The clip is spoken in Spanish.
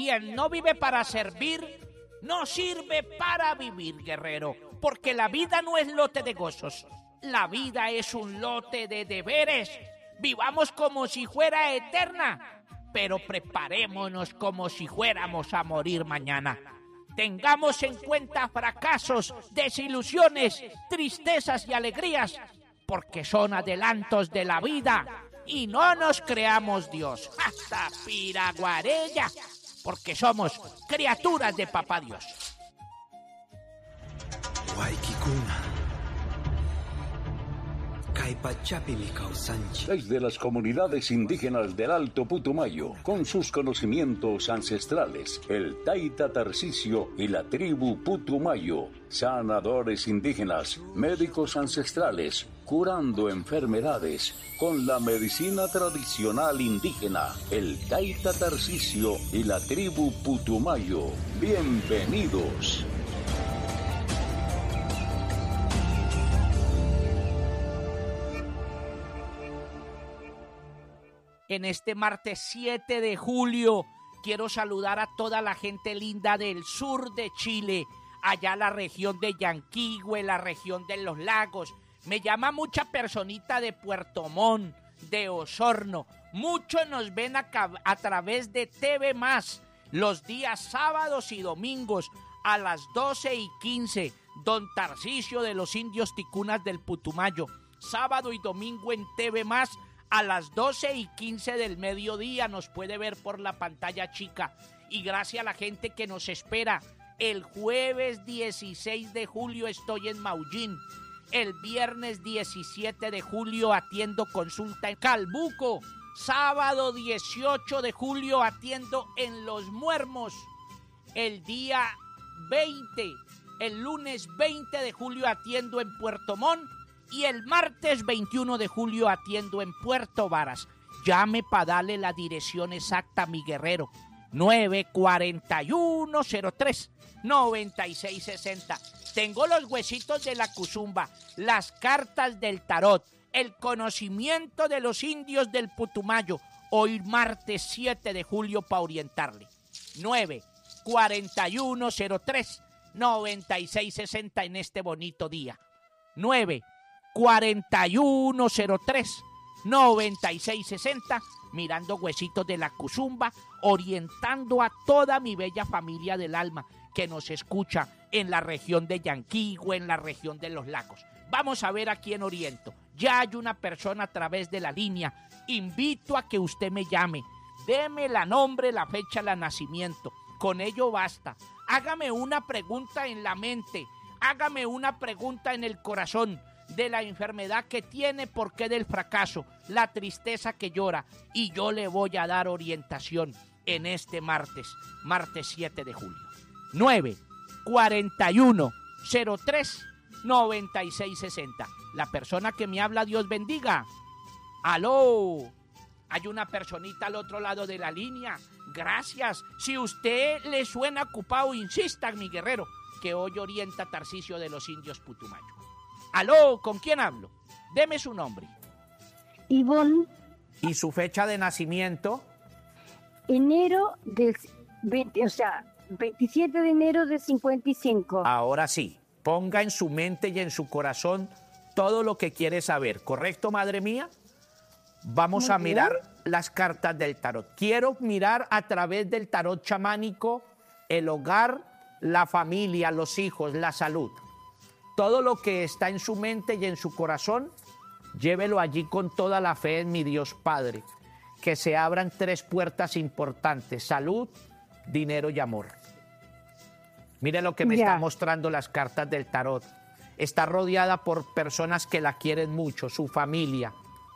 Quien no vive para servir, no sirve para vivir, guerrero, porque la vida no es lote de gozos, la vida es un lote de deberes. Vivamos como si fuera eterna, pero preparémonos como si fuéramos a morir mañana. Tengamos en cuenta fracasos, desilusiones, tristezas y alegrías, porque son adelantos de la vida, y no nos creamos Dios. ¡Hasta Piraguarella! Porque somos criaturas de Papá Dios. Desde las comunidades indígenas del Alto Putumayo, con sus conocimientos ancestrales, el Taita Tarcisio y la tribu Putumayo, sanadores indígenas, médicos ancestrales, curando enfermedades con la medicina tradicional indígena, el Taita Tarcisio y la tribu Putumayo. Bienvenidos. En este martes 7 de julio quiero saludar a toda la gente linda del sur de Chile, allá la región de Yanquihue, la región de los lagos. Me llama mucha personita de Puerto Montt, de Osorno. Muchos nos ven a través de TV Más los días sábados y domingos a las 12:15. Don Tarcisio de los Indios Ticunas del Putumayo. Sábado y domingo en TV Más a las 12:15 del mediodía nos puede ver por la pantalla chica. Y gracias a la gente que nos espera, el jueves 16 de julio estoy en Maullín. El viernes 17 de julio atiendo consulta en Calbuco. Sábado 18 de julio atiendo en Los Muermos. El día 20, el lunes 20 de julio atiendo en Puerto Montt. Y el martes 21 de julio atiendo en Puerto Varas. Llame para darle la dirección exacta a mi guerrero. 94103-9660. Tengo los huesitos de la cuzumba, las cartas del tarot, el conocimiento de los indios del Putumayo. Hoy martes 7 de julio para orientarle. 94103-9660 en este bonito día. 94103-9660, mirando huesitos de la cuzumba, orientando a toda mi bella familia del alma que nos escucha en la región de Yanquihue, en la región de los lagos. Vamos a ver a quién oriento. Ya hay una persona a través de la línea. Invito a que usted me llame. Deme la nombre, la fecha de nacimiento. Con ello basta. Hágame una pregunta en la mente. Hágame una pregunta en el corazón. De la enfermedad que tiene, por qué del fracaso, la tristeza que llora, y yo le voy a dar orientación en este martes 7 de julio. 94103-9660. La persona que me habla, Dios bendiga. ¡Aló! Hay una personita al otro lado de la línea. Gracias. Si usted le suena ocupado, insista, mi guerrero, que hoy orienta Tarcisio de los Indios Putumayo. Aló, ¿con quién hablo? Deme su nombre. Ivonne. ¿Y su fecha de nacimiento? Enero del 27 de enero del 55. Ahora sí, ponga en su mente y en su corazón todo lo que quiere saber. ¿Correcto, madre mía? Vamos a mirar las cartas del tarot. Quiero mirar a través del tarot chamánico el hogar, la familia, los hijos, la salud. Todo lo que está en su mente y en su corazón, llévelo allí con toda la fe en mi Dios Padre. Que se abran 3 puertas importantes: salud, dinero y amor. Mire lo que me están mostrando las cartas del tarot. Está rodeada por personas que la quieren mucho, su familia.